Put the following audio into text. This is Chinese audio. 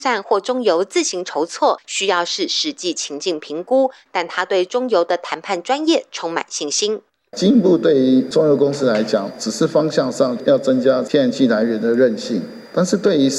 站或中油自行筹措，需要是实际情境评估，但他对中油的谈判专业充满信心。 进一步对于中油公司来讲，只是方向上要增加天然气来源的韧性，但是对于